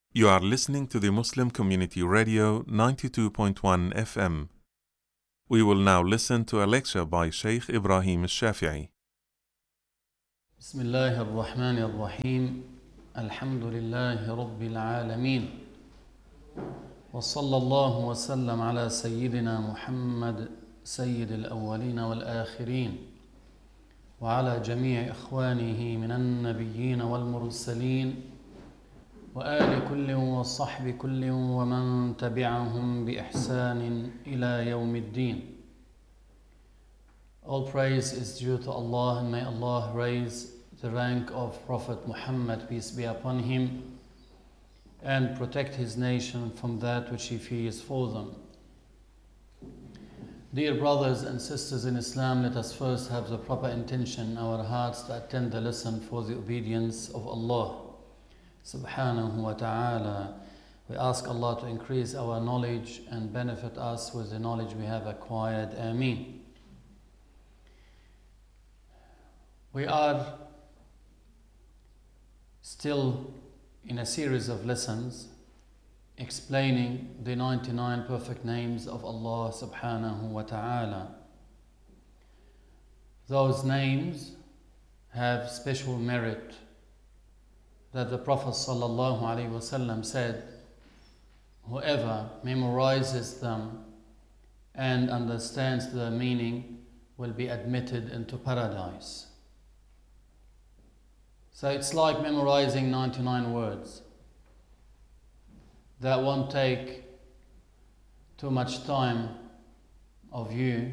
You are listening to the Muslim Community Radio 92.1 FM. We will now listen to a lecture by Sheikh Ibrahim al-Shafi'i. بسم الله الرحمن الرحيم الحمد لله رب العالمين وصلى الله وسلم على سيدنا محمد سيد الأولين والآخرين وعلى جميع إخوانه من النبيين والمرسلين وآل كل وصحب كل ومن تبعهم بإحسان إلى يوم الدين. All praise is due to Allah, and may Allah raise the rank of Prophet Muhammad, peace be upon him, and protect his nation from that which he fears for them. Dear brothers and sisters in Islam, let us first have the proper intention in our hearts to attend the lesson for the obedience of Allah subhanahu wa ta'ala. We ask Allah to increase our knowledge and benefit us with the knowledge we have acquired. Ameen. We are still in a series of lessons explaining the 99 perfect names of Allah subhanahu wa ta'ala. Those names have special merit that the Prophet sallallahu alaihi wasallam said, whoever memorizes them and understands their meaning will be admitted into paradise. So it's like memorizing 99 words. That won't take too much time of you.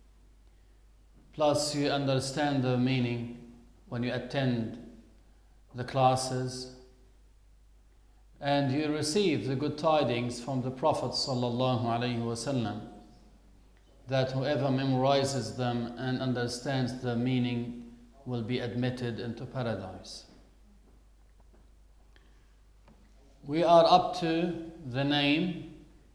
Plus you understand the meaning when you attend the classes, and you receive the good tidings from the Prophet sallallahu alaihi wasallam that whoever memorizes them and understands the meaning will be admitted into paradise. We are up to the name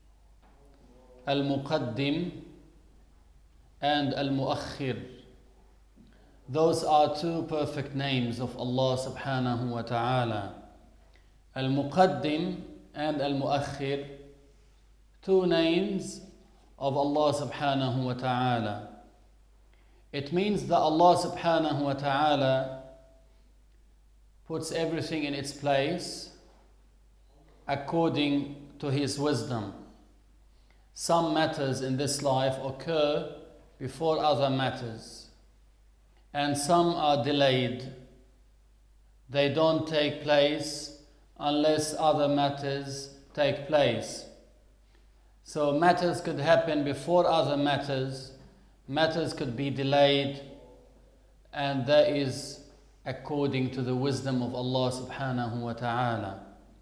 Al-Muqaddim and Al-Muakhir. Those are two perfect names of Allah subhanahu wa ta'ala. Al-Muqaddim and Al-Muakhir, two names of Allah subhanahu wa ta'ala. It means that Allah subhanahu wa ta'ala puts everything in its place according to His wisdom. Some matters in this life occur before other matters, and some are delayed. They don't take place unless other matters take place. So matters could happen before other matters. Matters could be delayed, and that is according to the wisdom of Allah subhanahu wa ta'ala.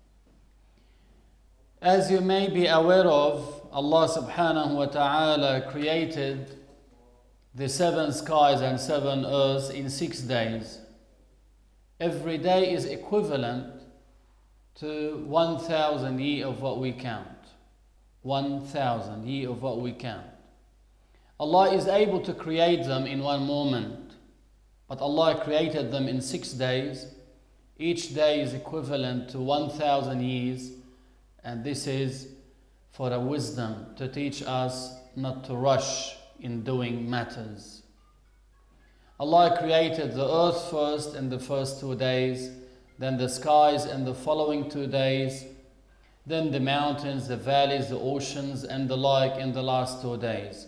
As you may be aware of, Allah subhanahu wa ta'ala created the 7 skies and 7 earths in 6 days. Every day is equivalent to 1,000 years of what we count. 1,000 years of what we count. Allah is able to create them in one moment, but Allah created them in 6 days. Each day is equivalent to 1,000 years, and this is for a wisdom to teach us not to rush in doing matters. Allah created the earth first in the first 2 days, then the skies in the following 2 days, then the mountains, the valleys, the oceans, and the like in the last 2 days.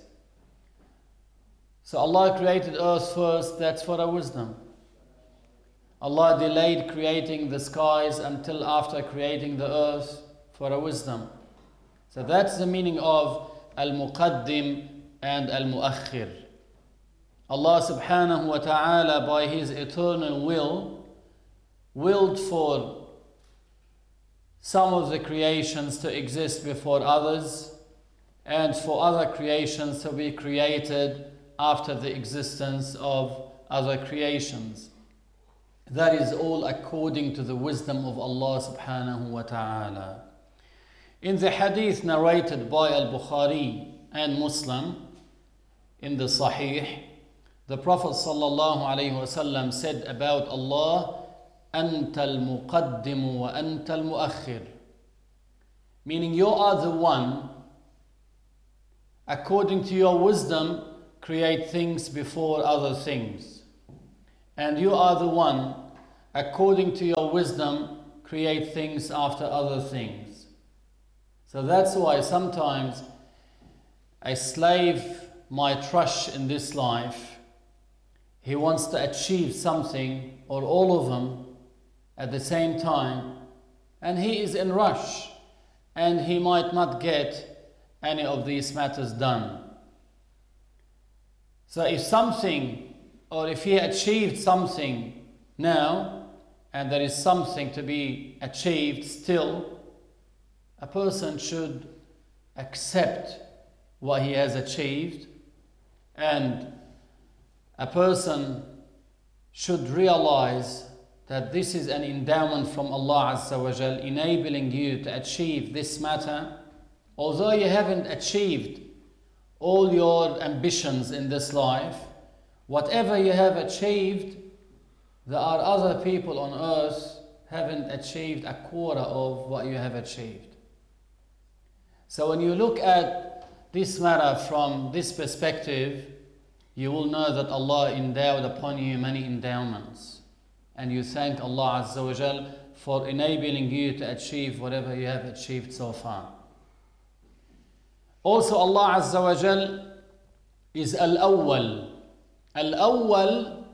So Allah created earth first, that's for a wisdom. Allah delayed creating the skies until after creating the earth for a wisdom. So that's the meaning of Al-Muqaddim and Al-Muakhir. Allah subhanahu wa ta'ala, by His eternal will, willed for some of the creations to exist before others, and for other creations to be created after the existence of other creations. That is all according to the wisdom of Allah subhanahu wa ta'ala. In the hadith narrated by Al-Bukhari and Muslim in the Sahih, the Prophet sallallahu alaihi wasallam said about Allah, أنت المقدم وأنت المؤخر. meaning you are the one, according to your wisdom, create things before other things. And you are the one, according to your wisdom, create things after other things. So that's why sometimes a slave might rush in this life. He wants to achieve something or all of them at the same time, and he is in rush, and he might not get any of these matters done. So if something, or if he achieved something now, and there is something to be achieved still, a person should accept what he has achieved, and a person should realize that this is an endowment from Allah Azza wa Jal, enabling you to achieve this matter. Although you haven't achieved all your ambitions in this life, whatever you have achieved, there are other people on earth haven't achieved a quarter of what you have achieved. So when you look at this matter from this perspective, you will know that Allah endowed upon you many endowments, and you thank Allah Azza wa Jal for enabling you to achieve whatever you have achieved so far. Also, Allah Azza wa Jal is Al-Awwal. Al-Awwal,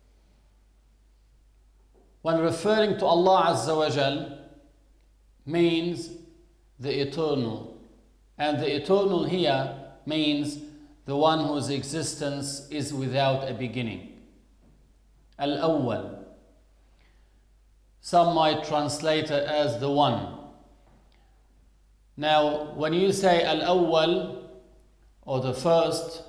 when referring to Allah Azza wa Jal, means the eternal. And the eternal here means the one whose existence is without a beginning. Al-Awwal. Some might translate it as the one. Now, when you say Al-Awwal, or the first,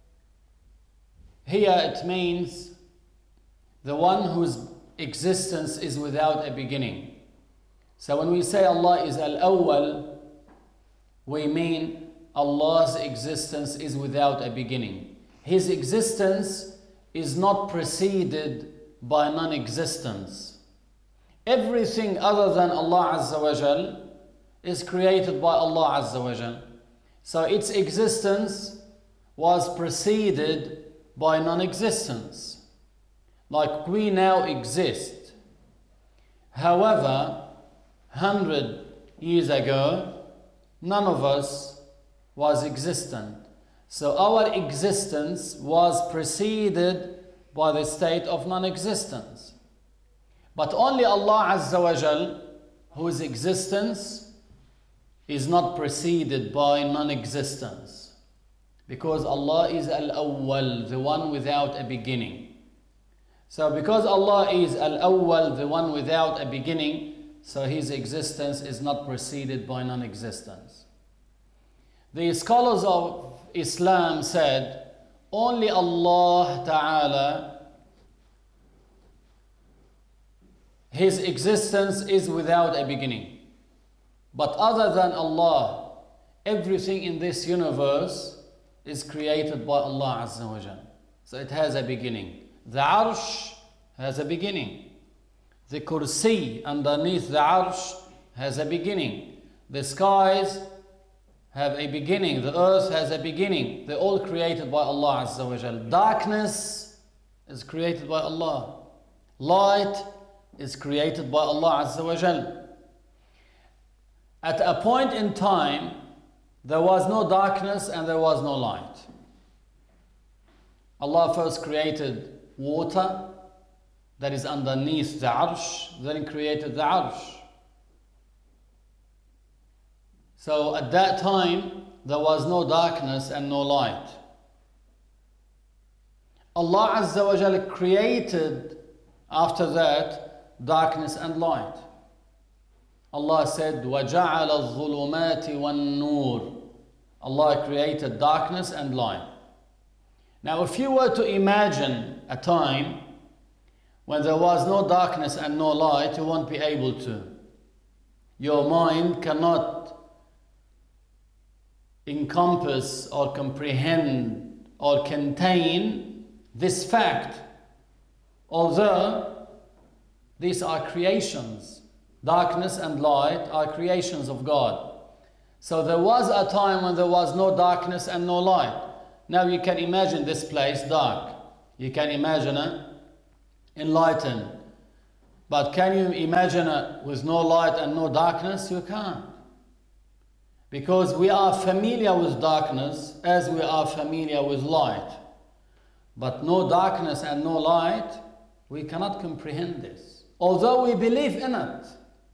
here it means the one whose existence is without a beginning. So when we say Allah is Al-Awwal, we mean Allah's existence is without a beginning. His existence is not preceded by non-existence. Everything other than Allah Azza wa Jal is created by Allah Azza wa Jal. So its existence was preceded by non-existence, like we now exist. However, 100 years ago, none of us was existent. So our existence was preceded by the state of non-existence. But only Allah Azza wa Jal, whose existence is not preceded by non-existence, because Allah is Al-Awwal, the one without a beginning. So because Allah is Al-Awwal, the one without a beginning, so His existence is not preceded by non-existence. The scholars of Islam said, only Allah Ta'ala, His existence is without a beginning. But other than Allah, everything in this universe is created by Allah Azza wa Jal. So it has a beginning. The Arsh has a beginning. The Kursi underneath the Arsh has a beginning. The skies have a beginning. The earth has a beginning. They're all created by Allah Azza wa Jal. Darkness is created by Allah. Light is created by Allah Azza wa Jal. At a point in time, there was no darkness and there was no light. Allah first created water that is underneath the Arsh, then created the Arsh. So at that time, there was no darkness and no light. Allah Azza wa Jal created after that darkness and light. Allah said, وَجَعَلَ الظُّلُمَاتِ وَالنُّورِ. Allah created darkness and light. Now if you were to imagine a time when there was no darkness and no light, you won't be able to. Your mind cannot encompass or comprehend or contain this fact. Although these are creations, darkness and light are creations of God. So there was a time when there was no darkness and no light. Now you can imagine this place dark. You can imagine it enlightened. But can you imagine it with no light and no darkness? You can't. Because we are familiar with darkness as we are familiar with light. But no darkness and no light, we cannot comprehend this. Although we believe in it.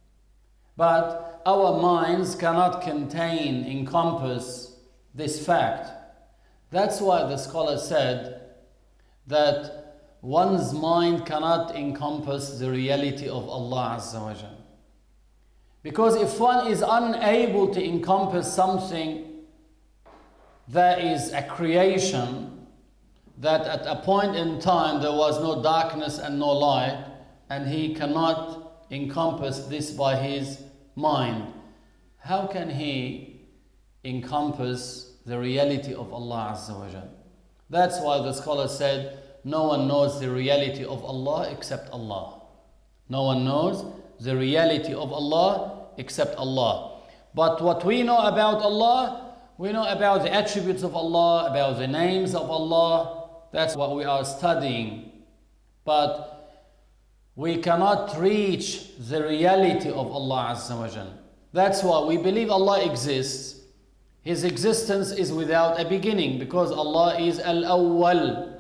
But our minds cannot contain, encompass this fact. That's why the scholar said that one's mind cannot encompass the reality of Allah Azza wa Jal. Because if one is unable to encompass something that is a creation, that at a point in time there was no darkness and no light, and he cannot encompass this by his mind, how can he encompass the reality of Allah Azza wa Jal? That's why the scholar said, no one knows the reality of Allah except Allah. No one knows the reality of Allah except Allah. But what we know about Allah, we know about the attributes of Allah, about the names of Allah. That's what we are studying. But we cannot reach the reality of Allah Azza wa Jal. That's why we believe Allah exists. His existence is without a beginning because Allah is Al-Awwal.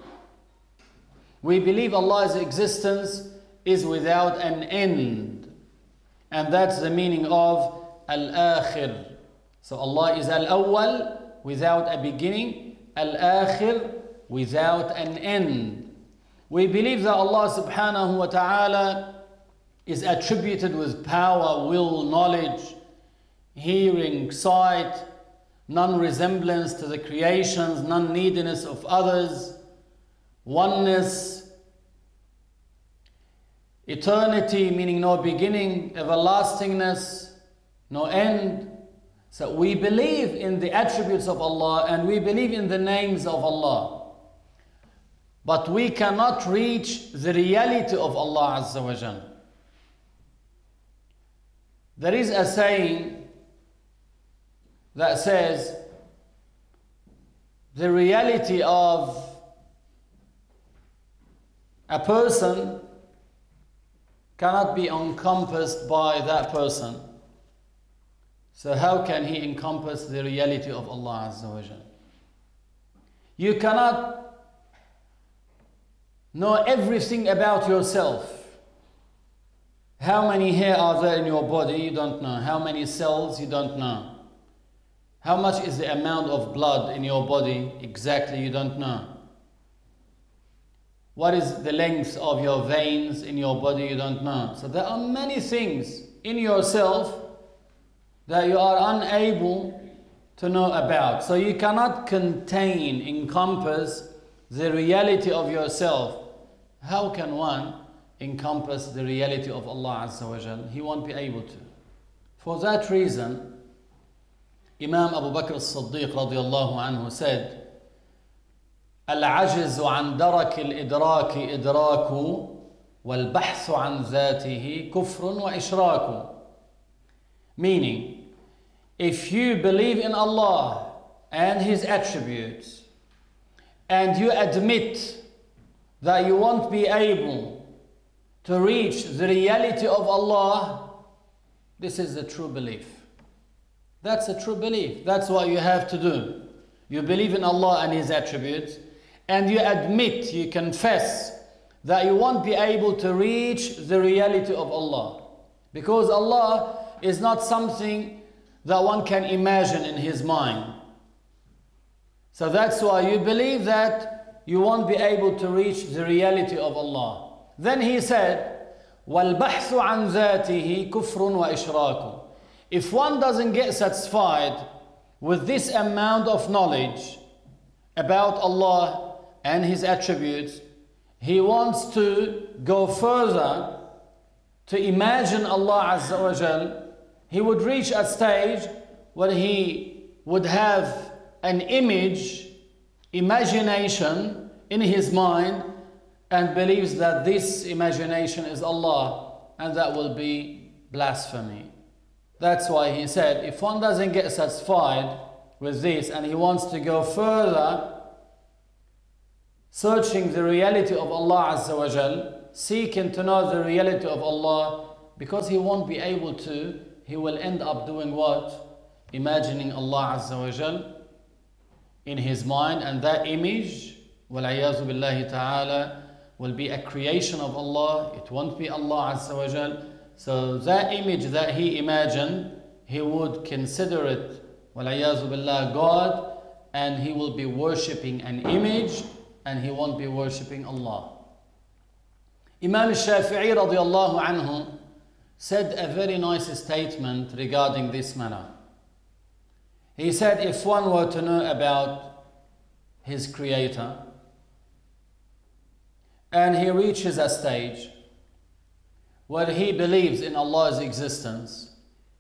We believe Allah's existence is without an end. And that's the meaning of Al-Akhir. So Allah is Al-Awwal, without a beginning, Al-Akhir, without an end. We believe that Allah subhanahu wa ta'ala is attributed with power, will, knowledge, hearing, sight, non-resemblance to the creations, non-neediness of others, oneness, eternity, meaning no beginning, everlastingness, no end. So we believe in the attributes of Allah and we believe in the names of Allah. But we cannot reach the reality of Allah Azza wa Jal. There is a saying that says, the reality of a person cannot be encompassed by that person. So how can he encompass the reality of Allah Azza wa Jal? You cannot know everything about yourself. How many hair are there in your body? You don't know. How many cells? You don't know. How much is the amount of blood in your body? Exactly, you don't know. What is the length of your veins in your body? You don't know. So there are many things in yourself that you are unable to know about. So you cannot contain, encompass the reality of yourself. How can one encompass the reality of Allah Azza wa Jal? He won't be able to. For that reason, Imam Abu Bakr as-Siddiq radiyallahu anhu said, العجز عن درك الإدراك إدراك والبحث عن ذاته كفر وإشراك. Meaning, if you believe in Allah and His attributes and you admit that you won't be able to reach the reality of Allah, this is the true belief. That's a true belief. That's what you have to do. You believe in Allah and His attributes, and you admit, you confess that you won't be able to reach the reality of Allah. Because Allah is not something that one can imagine in his mind. So that's why you believe that you won't be able to reach the reality of Allah. Then he said, وَالْبَحْثُ عَنْ ذَاتِهِ كُفْرٌ وَإِشْرَاكٌ. If one doesn't get satisfied with this amount of knowledge about Allah and His attributes, he wants to go further to imagine Allah Azza wa Jal. He would reach a stage where he would have an image, imagination in his mind and believes that this imagination is Allah, and that will be blasphemy. That's why he said, if one doesn't get satisfied with this and he wants to go further, searching the reality of Allah Azza wa Jal, seeking to know the reality of Allah, because he won't be able to, he will end up doing what? Imagining Allah Azza wa Jal in his mind, and that image, wal-'iyadhu billahi ta'ala, will be a creation of Allah. It won't be Allah Azza wa Jal. So that image that he imagined, he would consider it, wal-'iyadhu billah, God, and he will be worshipping an image, and he won't be worshipping Allah. Imam Shafi'i radiallahu anhu said a very nice statement regarding this matter. He said, if one were to know about his creator, and he reaches a stage where he believes in Allah's existence,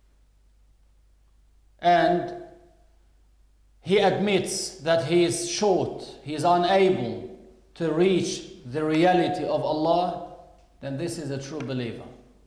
and he admits that he is short, he is unable to reach the reality of Allah, then this is a true believer.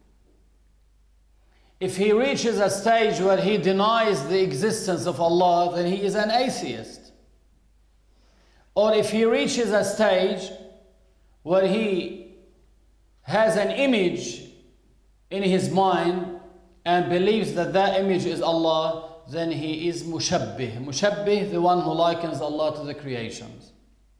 If he reaches a stage where he denies the existence of Allah, then he is an atheist. Or if he reaches a stage where he has an image in his mind and believes that that image is Allah, then he is mushabbih. Mushabbih, the one who likens Allah to the creations.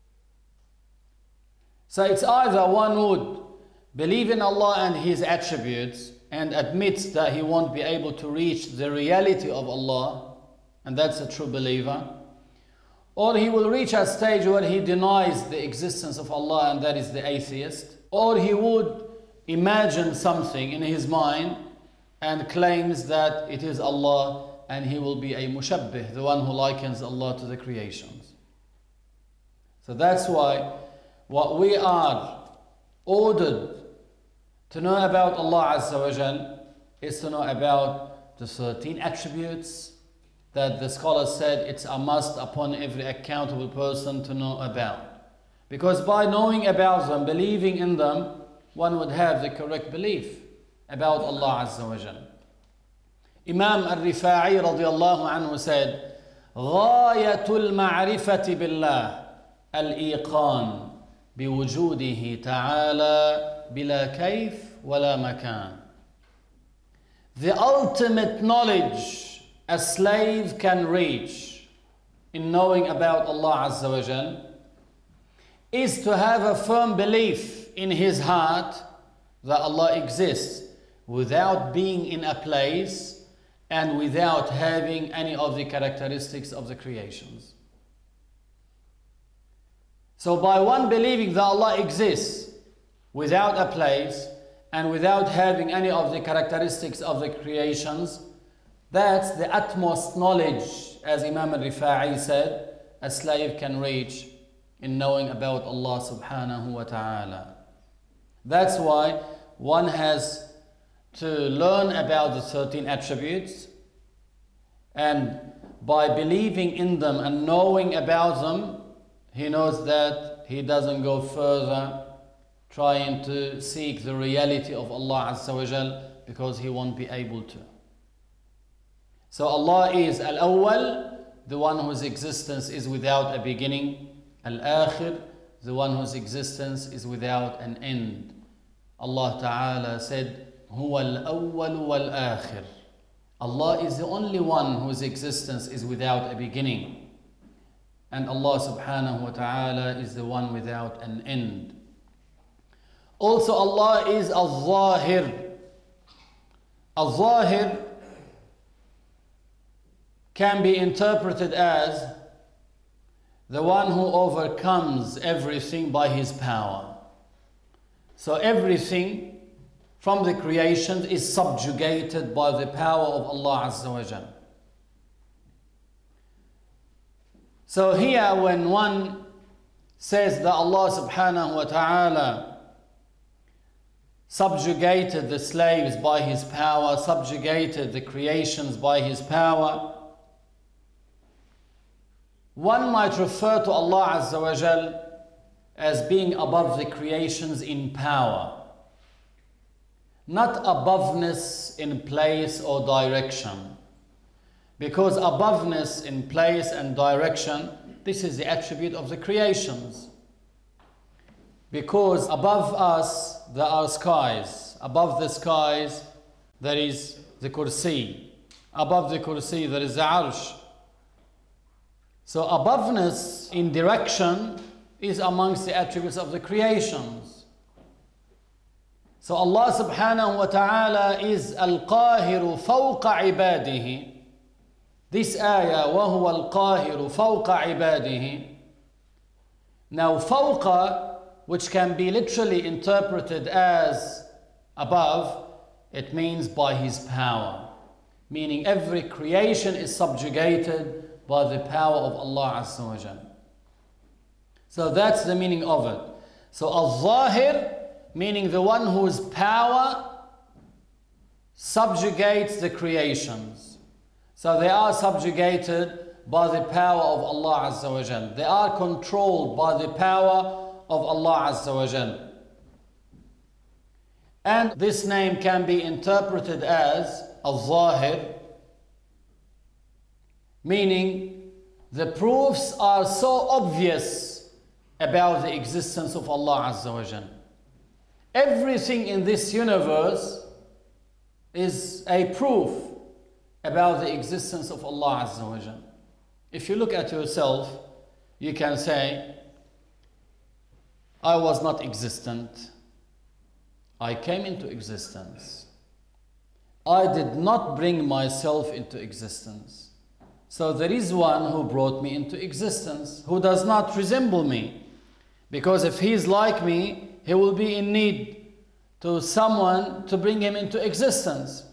So it's either one would believe in Allah and His attributes and admits that he won't be able to reach the reality of Allah, and that's a true believer, or he will reach a stage where he denies the existence of Allah, and that is the atheist, or he would imagine something in his mind and claims that it is Allah, and he will be a mushabbih, the one who likens Allah to the creations. So that's why what we are ordered to know about Allah Azza wa Jal is to know about the 13 attributes that the scholars said it's a must upon every accountable person to know about. Because by knowing about them, believing in them, one would have the correct belief about Allah Azza wa Jal. Imam al-Rifa'i radiallahu anhu said, غاية المعرفة بالله الإيقان بوجوده تعالى بلا كيف ولا مكان. The ultimate knowledge a slave can reach in knowing about Allah Azza wa Jal is to have a firm belief in his heart that Allah exists without being in a place and without having any of the characteristics of the creations. So by one believing that Allah exists without a place and without having any of the characteristics of the creations, that's the utmost knowledge, as Imam al-Rifa'i said, a slave can reach in knowing about Allah subhanahu wa ta'ala. That's why one has to learn about the 13 attributes, and by believing in them and knowing about them, he knows that he doesn't go further trying to seek the reality of Allah Azza wa Jal, because he won't be able to. So Allah is Al-Awwal, the one whose existence is without a beginning. Al-Akhir, the one whose existence is without an end. Allah Ta'ala said, Huwa al-awwal wal-akhir. Allah is the only one whose existence is without a beginning. And Allah Subhanahu wa Ta'ala is the one without an end. Also, Allah is Al-Zahir. Al-Zahir can be interpreted as the one who overcomes everything by his power. So everything from the creation is subjugated by the power of Allah Azza wa Jal. So here when one says that Allah Subhanahu wa Ta'ala subjugated the slaves by his power, subjugated the creations by his power, one might refer to Allah Azza wa Jal as being above the creations in power. not aboveness in place or direction. Because aboveness in place and direction, this is the attribute of the creations. Because above us there are skies. Above the skies there is the kursi. Above the kursi there is the arsh. So aboveness in direction is amongst the attributes of the creations. So Allah subhanahu wa ta'ala is al-qahiru fawqa ibadihi. This ayah, وَهُوَ الْقَاهِرُ فَوْقَ عِبَادِهِ. Now fawqa, which can be literally interpreted as above, it means by His power. Meaning every creation is subjugated by the power of Allah Azza wa Jal. So that's the meaning of it. So al-Zahir, meaning the one whose power subjugates the creations. So they are subjugated by the power of Allah Azza wa Jal. They are controlled by the power of Allah Azza wa Jal. And this name can be interpreted as al-Zahir, meaning the proofs are so obvious about the existence of Allah Azza wa Jal. Everything in this universe is a proof about the existence of Allah Azza wa Jal. If you look at yourself, you can say, I was not existent. I came into existence. I did not bring myself into existence. So there is one who brought me into existence, who does not resemble me. Because if he is like me, he will be in need to someone to bring him into existence.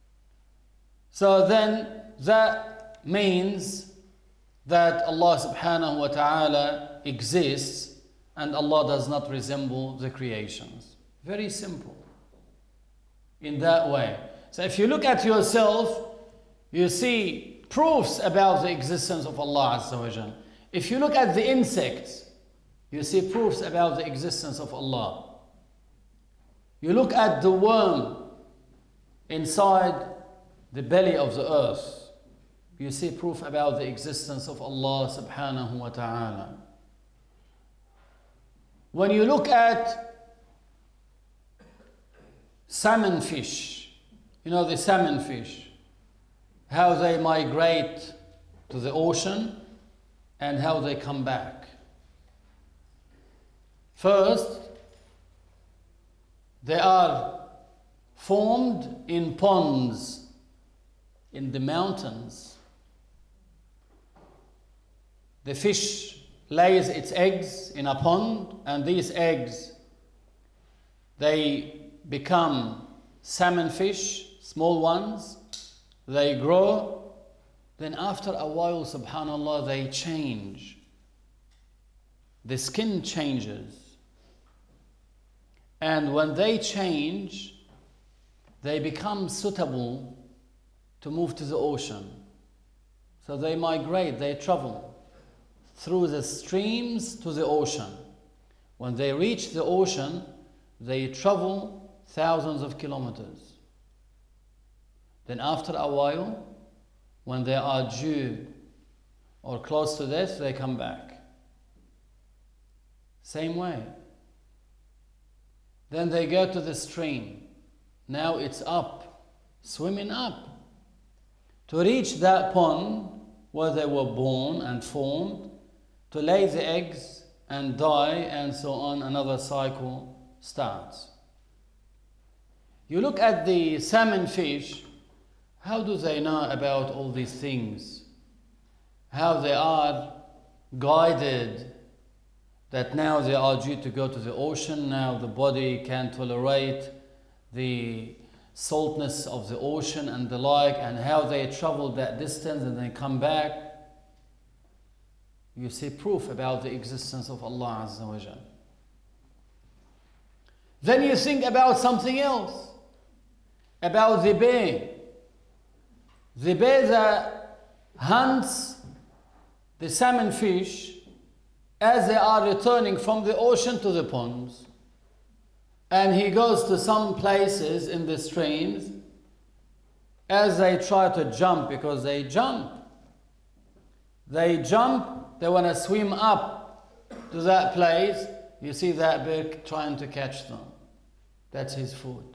So then that means that Allah subhanahu wa ta'ala exists and Allah does not resemble the creations. Very simple. In that way. So if you look at yourself, you see proofs about the existence of Allah Azza wa Jal. If you look at the insects, you see proofs about the existence of Allah. You look at the worm inside the belly of the earth, you see proof about the existence of Allah subhanahu wa ta'ala. When you look at salmon fish, you know the salmon fish, how they migrate to the ocean and how they come back. First, they are formed in ponds in the mountains. The fish lays its eggs in a pond, and these eggs, they become salmon fish, small ones. They grow. Then after a while, subhanallah, they change. The skin changes. And when they change, they become suitable to move to the ocean. So they migrate, they travel through the streams to the ocean. When they reach the ocean, they travel thousands of kilometers. Then after a while, when they are due or close to death, they come back. Same way. Then they go to the stream. Now it's up, swimming up, to reach that pond where they were born and formed, to lay the eggs and die, and so on, another cycle starts. You look at the salmon fish, how do they know about all these things? How they are guided that now they are due to go to the ocean, now the body can tolerate the saltness of the ocean and the like, and how they travel that distance and then come back. You see proof about the existence of Allah Azza wa Jal. Then you think about something else, about the bear. The bear that hunts the salmon fish as they are returning from the ocean to the ponds. And he goes to some places in the streams. As they try to jump, because they jump, they want to swim up to that place. You see that bird trying to catch them. That's his food.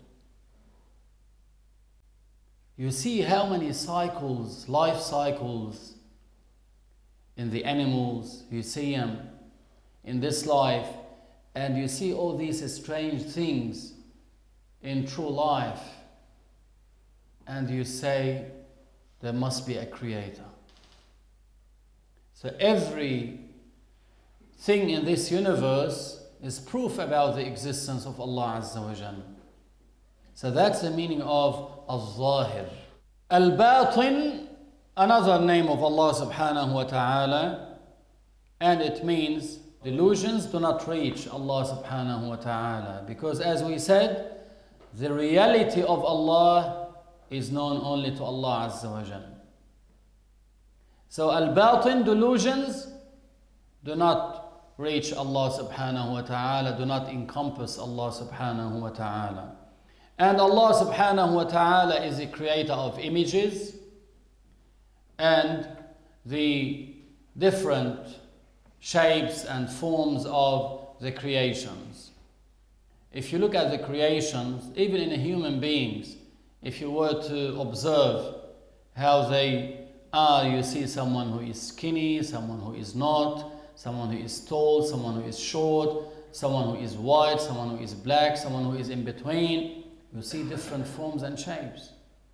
You see how many cycles, life cycles in the animals. You see them in this life, and you see all these strange things in true life. And you say, there must be a creator. So every thing in this universe is proof about the existence of Allah Azza wa Jal. So that's the meaning of Al-Zahir. Al-Batin, another name of Allah subhanahu wa ta'ala, and it means delusions do not reach Allah subhanahu wa ta'ala. Because as we said, the reality of Allah is known only to Allah Azza wa Jal. So al-batin, delusions, do not reach Allah subhanahu wa ta'ala, do not encompass Allah subhanahu wa ta'ala. And Allah subhanahu wa ta'ala is the creator of images and the different shapes and forms of the creations. If you look at the creations, even in human beings, if you were to observe how they are, you see someone who is skinny, someone who is not, someone who is tall, someone who is short, someone who is white, someone who is black, someone who is in between. You see different forms and shapes.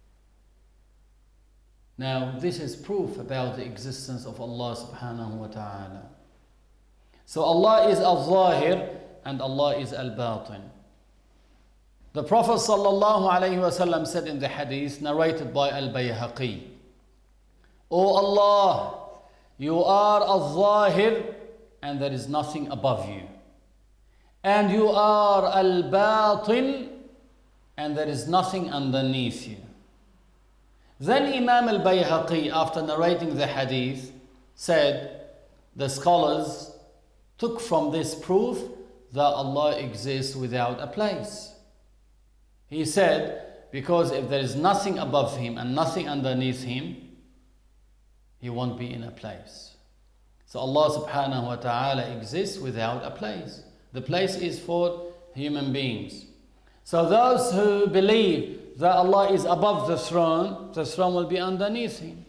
Now, this is proof about the existence of Allah subhanahu wa ta'ala. So Allah is al-Zahir and Allah is al-Batin. The Prophet sallallahu alayhi wa sallam said in the hadith narrated by Al-Bayhaqi, O Allah, you are al-Zahir and there is nothing above you. And you are al-Batin and there is nothing underneath you. Then Imam Al-Bayhaqi, after narrating the hadith, said the scholars took from this proof that Allah exists without a place. He said, because if there is nothing above him and nothing underneath him, he won't be in a place. So Allah subhanahu wa ta'ala exists without a place. The place is for human beings. So those who believe that Allah is above the throne will be underneath him.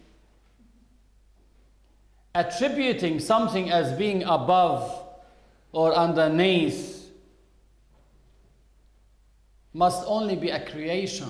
Attributing something as being above or underneath must only be a creation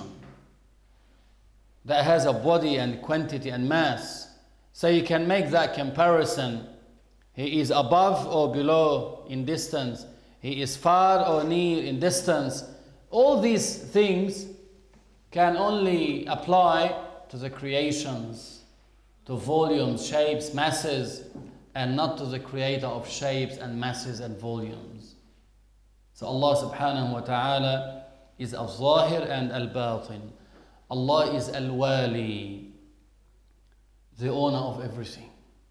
that has a body and quantity and mass. So you can make that comparison. He is above or below in distance. He is far or near in distance. All these things can only apply to the creations, to volumes, shapes, masses, and not to the creator of shapes and masses and volumes. So Allah subhanahu wa ta'ala is al-Zahir and al-Batin. Allah is al-Wali, the owner of everything,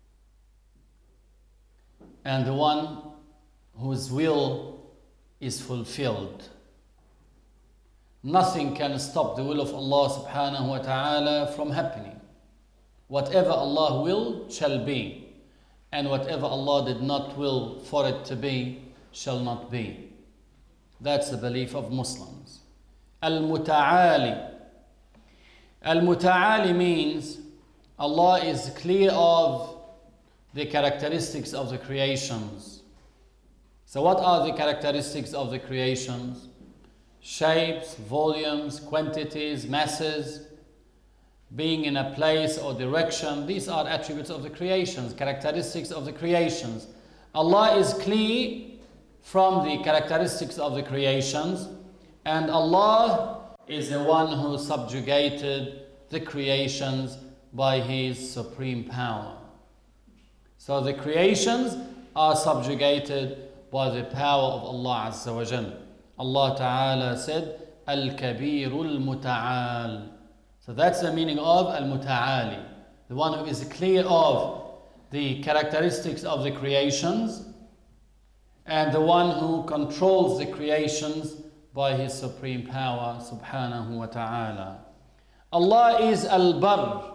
and the one whose will is fulfilled. Nothing can stop the will of Allah subhanahu wa ta'ala from happening. Whatever Allah will shall be, and whatever Allah did not will for it to be shall not be. That's the belief of Muslims. Al-Muta'ali. Al-Muta'ali means Allah is clear of the characteristics of the creations. So what are the characteristics of the creations? Shapes, volumes, quantities, masses, being in a place or direction. These are attributes of the creations, characteristics of the creations. Allah is clear from the characteristics of the creations, and Allah is the one who subjugated the creations by His supreme power. So the creations are subjugated by the power of Allah Azza wa Jal. Allah Ta'ala said, Al-Kabirul Muta'al. So that's the meaning of Al-Muta'ali, the one who is clear of the characteristics of the creations, and the one who controls the creations by His supreme power subhanahu wa ta'ala. Allah is Al-Barr,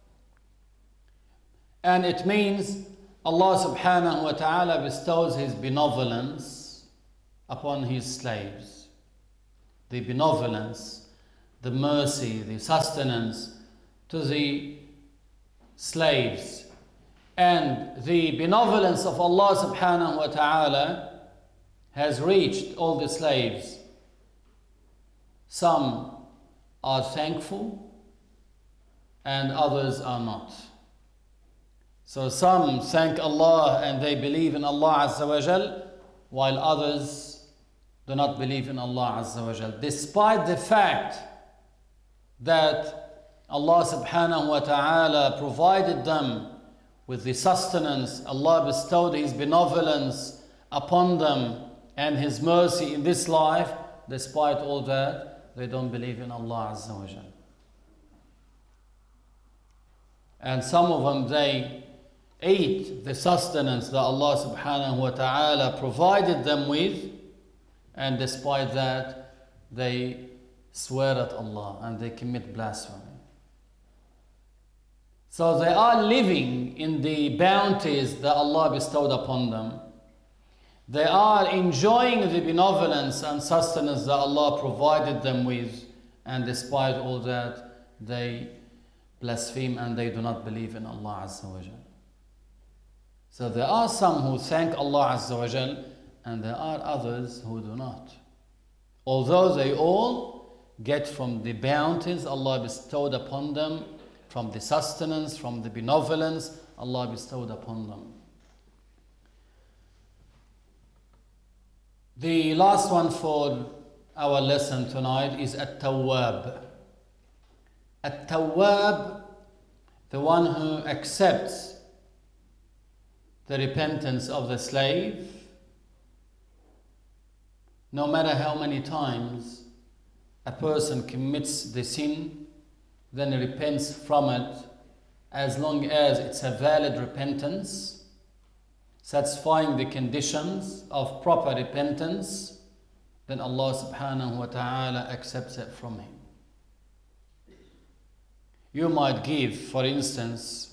and it means Allah subhanahu wa ta'ala bestows His benevolence upon His slaves. The benevolence, the mercy, the sustenance to the slaves. And the benevolence of Allah subhanahu wa ta'ala has reached all the slaves. Some are thankful and others are not. So some thank Allah and they believe in Allah Azza wa Jal, while others do not believe in Allah Azza wa Jal. Despite the fact that Allah subhanahu wa ta'ala provided them with the sustenance, Allah bestowed His benevolence upon them and His mercy in this life, despite all that, they don't believe in Allah Azza wa Jal. And some of them, they ate the sustenance that Allah subhanahu wa ta'ala provided them with, and despite that, they swear at Allah and they commit blasphemy. So they are living in the bounties that Allah bestowed upon them. They are enjoying the benevolence and sustenance that Allah provided them with, and despite all that, they blaspheme and they do not believe in Allah Azza wa Jal. So there are some who thank Allah Azza wa Jal, and there are others who do not. Although they all get from the bounties Allah bestowed upon them, from the sustenance, from the benevolence Allah bestowed upon them. The last one for our lesson tonight is At-Tawwab. At-Tawwab, the one who accepts the repentance of the slave, no matter how many times a person commits the sin, then repents from it, as long as it's a valid repentance, satisfying the conditions of proper repentance, then Allah subhanahu wa ta'ala accepts it from him. You might give, for instance,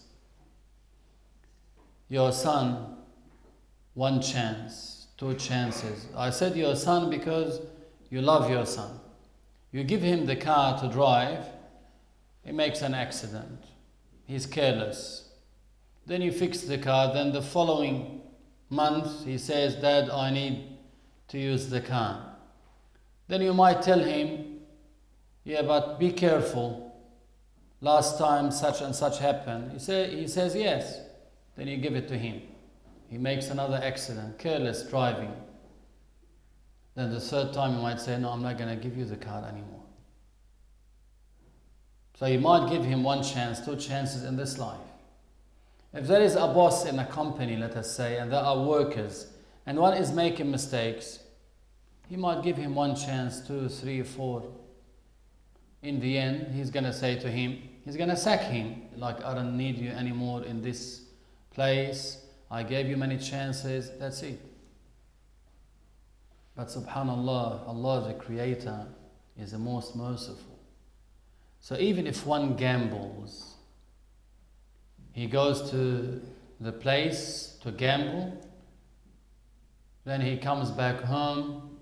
your son one chance, two chances. I said your son because you love your son. You give him the car to drive, he makes an accident. He's careless. Then you fix the car, then the following month he says, Dad, I need to use the car. Then you might tell him, yeah, but be careful. Last time such and such happened. He says yes. Then you give it to him. He makes another accident, careless driving. Then the third time you might say, no, I'm not going to give you the car anymore. So you might give him one chance, two chances in this life. If there is a boss in a company, let us say, and there are workers, and one is making mistakes, he might give him one chance, 2, 3, 4. In the end, he's going to say to him, he's going to sack him, like, I don't need you anymore in this place. I gave you many chances, that's it. But subhanallah, Allah the Creator is the most merciful. So even if one gambles, he goes to the place to gamble, then he comes back home,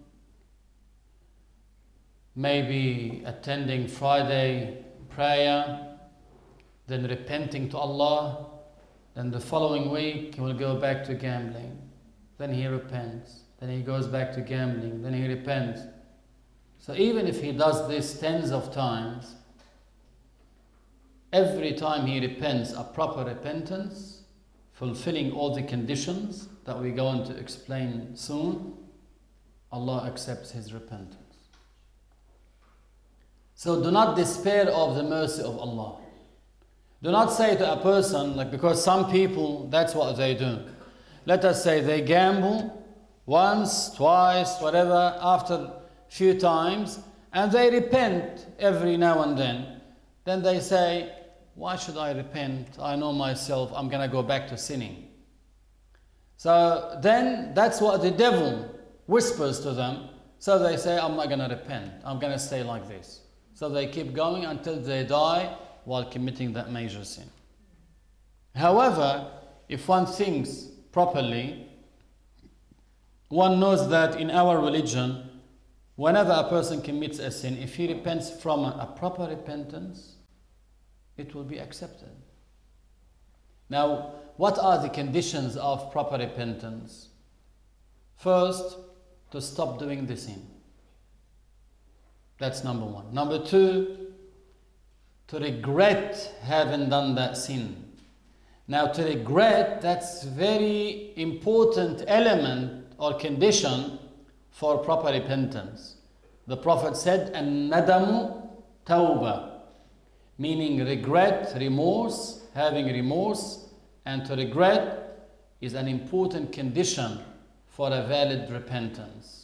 maybe attending Friday prayer, then repenting to Allah, then the following week he will go back to gambling, then he repents, then he goes back to gambling, then he repents. So even if he does this tens of times, every time he repents a proper repentance, fulfilling all the conditions that we're going to explain soon, Allah accepts his repentance. So do not despair of the mercy of Allah. Do not say to a person, like, because some people, that's what they do. Let us say they gamble once, twice, whatever, after a few times, and they repent every now and then. Then they say, why should I repent? I know myself, I'm going to go back to sinning. So then that's what the devil whispers to them. So they say, I'm not going to repent. I'm going to stay like this. So they keep going until they die while committing that major sin. However, if one thinks properly, one knows that in our religion, whenever a person commits a sin, if he repents from a proper repentance, it will be accepted. Now, what are the conditions of proper repentance? First, to stop doing the sin. That's number one. Number two, to regret having done that sin. Now, to regret, that's very important element or condition for proper repentance. The Prophet said, "An-nadamu tawbah," meaning regret, remorse, having remorse, and to regret is an important condition for a valid repentance.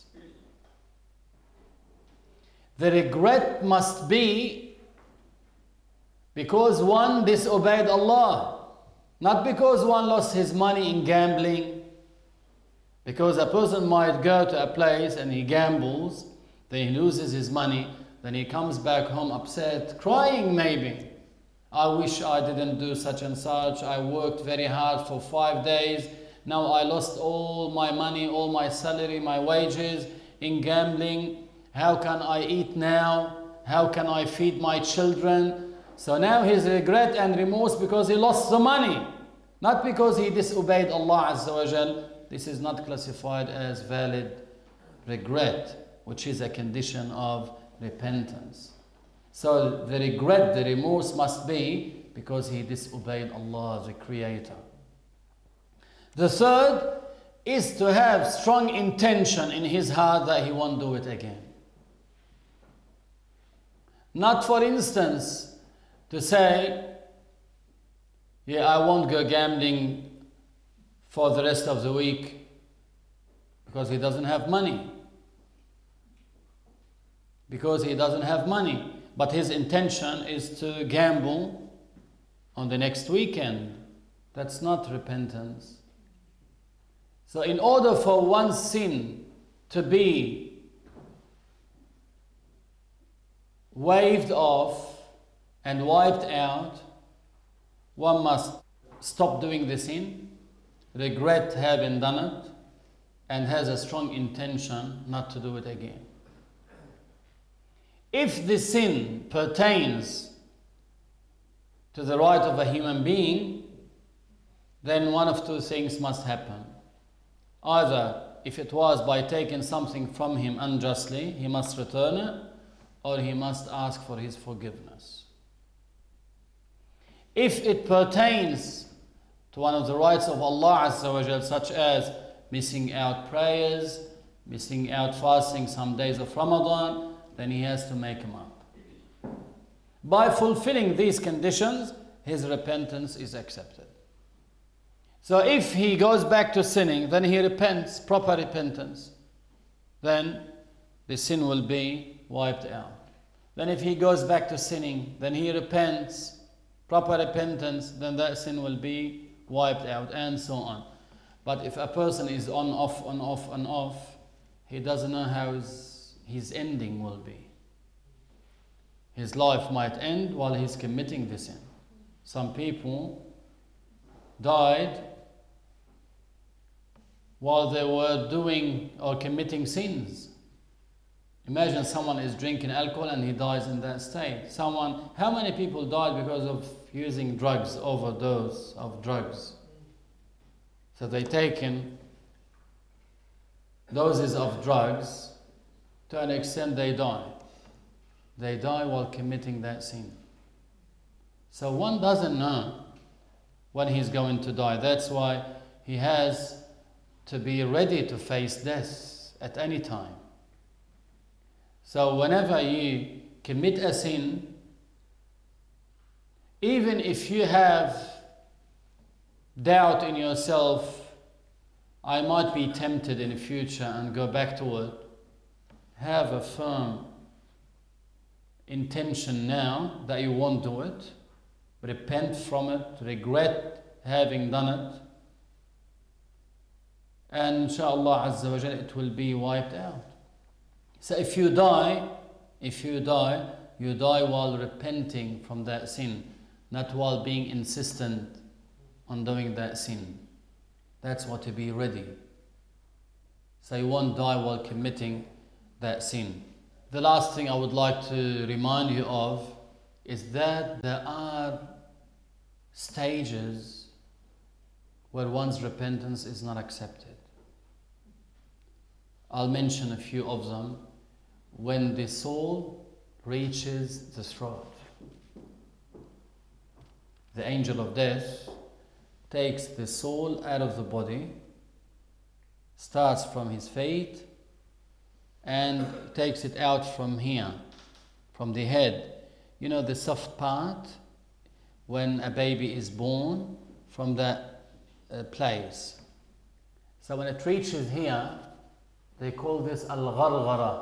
The regret must be because one disobeyed Allah, not because one lost his money in gambling. Because a person might go to a place and he gambles, then he loses his money, then he comes back home upset, crying maybe. I wish I didn't do such and such. I worked very hard for 5 days. Now I lost all my money, all my salary, my wages in gambling. How can I eat now? How can I feed my children? So now his regret and remorse because he lost the money, not because he disobeyed Allah Azza wa Jal. This is not classified as valid regret, which is a condition of repentance. So the regret, the remorse must be because he disobeyed Allah, the Creator. The third is to have strong intention in his heart that he won't do it again. Not, for instance, to say, yeah, I won't go gambling for the rest of the week because he doesn't have money. Because he doesn't have money. But his intention is to gamble on the next weekend. That's not repentance. So in order for one sin to be waved off and wiped out, one must stop doing the sin, regret having done it, and has a strong intention not to do it again. If the sin pertains to the right of a human being, then one of two things must happen. Either if it was by taking something from him unjustly, he must return it, or he must ask for his forgiveness. If it pertains to one of the rights of Allah Azza wa Jal, such as missing out prayers, missing out fasting some days of Ramadan, then he has to make them up. By fulfilling these conditions, his repentance is accepted. So if he goes back to sinning, then he repents, proper repentance, then the sin will be wiped out. Then if he goes back to sinning, then he repents, proper repentance, then that sin will be wiped out, and so on. But if a person is on, off, on, off, on, off, he doesn't know how his ending will be. His life might end while he's committing the sin. Some people died while they were doing or committing sins. Imagine someone is drinking alcohol and he dies in that state. How many people died because of using drugs, overdose of drugs? So they taken doses of drugs to an extent they die. They die while committing that sin. So one doesn't know when he's going to die. That's why he has to be ready to face death at any time. So whenever you commit a sin, even if you have doubt in yourself, I might be tempted in the future and go back to it, have a firm intention now that you won't do it, repent from it, regret having done it, and inshallah Azza wa Jalla it will be wiped out. So if you die, you die while repenting from that sin, not while being insistent on doing that sin. That's what to be ready. So you won't die while committing that sin. The last thing I would like to remind you of is that there are stages where one's repentance is not accepted. I'll mention a few of them. When the soul reaches the throat, the angel of death takes the soul out of the body, starts from his feet, and takes it out from here, from the head. You know the soft part, when a baby is born, from that place. So when it reaches here, they call this al-gharghara.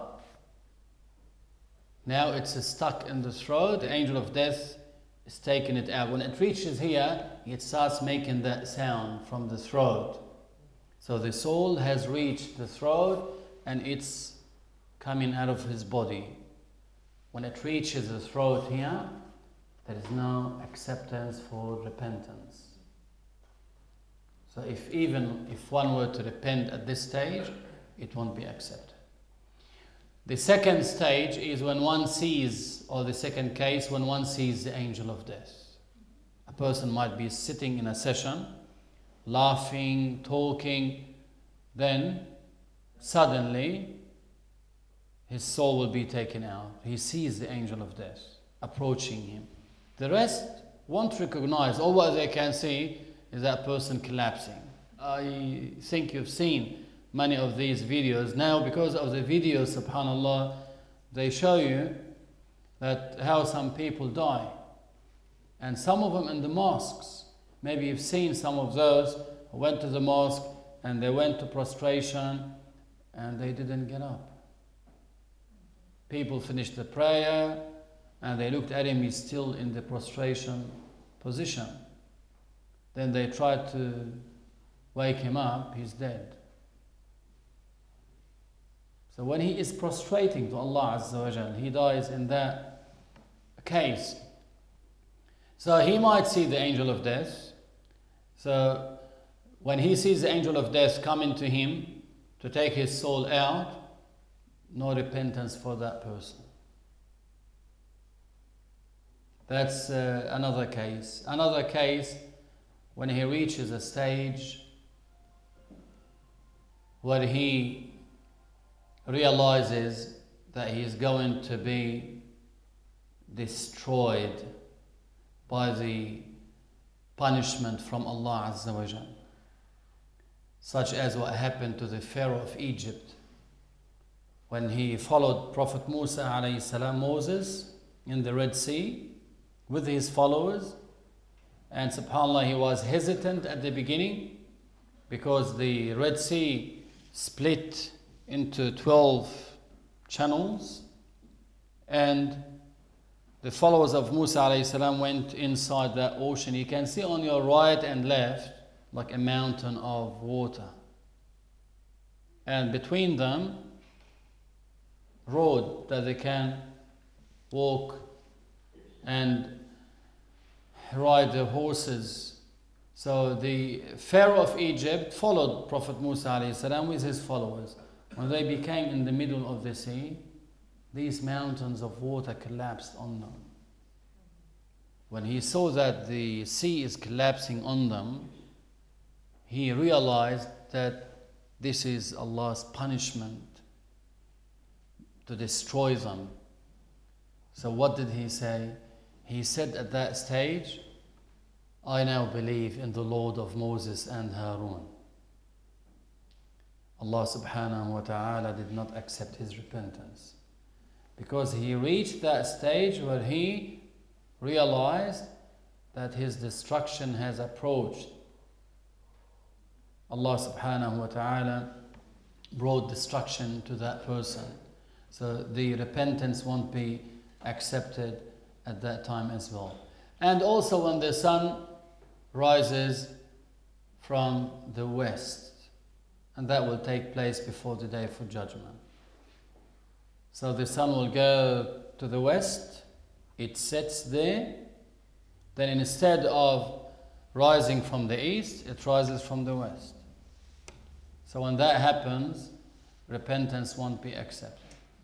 Now it's stuck in the throat, the angel of death is taking it out. When it reaches here, it starts making that sound from the throat. So the soul has reached the throat and it's coming out of his body. When it reaches the throat here, there is no acceptance for repentance. So even if one were to repent at this stage, it won't be accepted. The second stage is when one sees, or the second case, when one sees the angel of death. A person might be sitting in a session, laughing, talking, then suddenly his soul will be taken out. He sees the angel of death approaching him. The rest won't recognize. All what they can see is that person collapsing. I think you've seen many of these videos. Now, because of the videos, subhanAllah, they show you that how some people die. And some of them in the mosques. Maybe you've seen some of those who went to the mosque and they went to prostration and they didn't get up. People finished the prayer and they looked at him, he's still in the prostration position. Then they tried to wake him up, he's dead. So when he is prostrating to Allah Azza wa Jal, he dies in that case. So he might see the angel of death. So when he sees the angel of death coming to him to take his soul out, no repentance for that person. That's another case. Another case, when he reaches a stage where he realizes that he is going to be destroyed by the punishment from Allah Azza wa Jal, such as what happened to the Pharaoh of Egypt when he followed Prophet Musa alayhi salam, Moses, in the Red Sea with his followers, and subhanAllah, he was hesitant at the beginning because the Red Sea split into 12 channels, and the followers of Musa alayhi salam went inside that ocean. You can see on your right and left like a mountain of water, and between them road that they can walk and ride their horses. So the Pharaoh of Egypt followed Prophet Musa alayhi salam with his followers. When they became in the middle of the sea, these mountains of water collapsed on them. When he saw that the sea is collapsing on them, he realized that this is Allah's punishment to destroy them. So what did he say? He said at that stage, I now believe in the Lord of Moses and Harun. Allah subhanahu wa ta'ala did not accept his repentance because he reached that stage where he realized that his destruction has approached. Allah subhanahu wa ta'ala brought destruction to that person. So the repentance won't be accepted at that time as well. And also when the sun rises from the west, and that will take place before the day for judgment. So the sun will go to the west, it sets there, then instead of rising from the east, it rises from the west. So when that happens, repentance won't be accepted.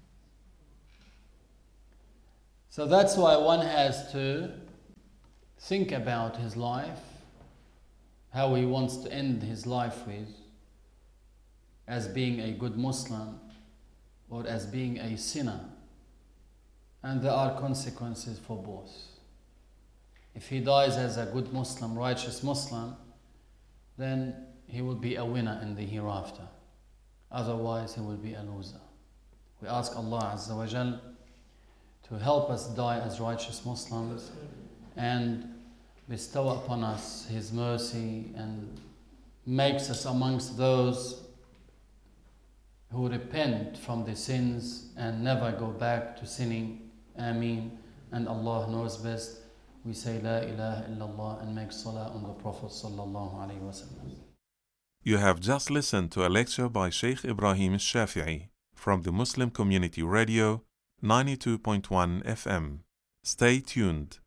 So that's why one has to think about his life, how he wants to end his life with, as being a good Muslim or as being a sinner. And there are consequences for both. If he dies as a good Muslim, righteous Muslim, then he will be a winner in the hereafter. Otherwise, he will be a loser. We ask Allah Azza wa Jal to help us die as righteous Muslims and bestow upon us His mercy and makes us amongst those who repent from the sins and never go back to sinning. Ameen. And Allah knows best. We say La ilaha illallah and make salah on the Prophet sallallahu alaihi wasallam. You have just listened to a lecture by Sheikh Ibrahim Shafi'i from the Muslim Community Radio 92.1 FM. Stay tuned.